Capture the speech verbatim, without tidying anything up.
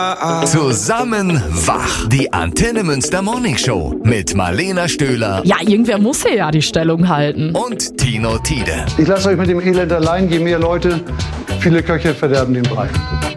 Zusammen wach. Die Antenne Münster Morning Show mit Marlena Stöhler. Ja, irgendwer muss hier ja die Stellung halten. Und Tino Tiede. Ich lasse euch mit dem Elend allein. Je mehr Leute, viele Köche verderben den Brei.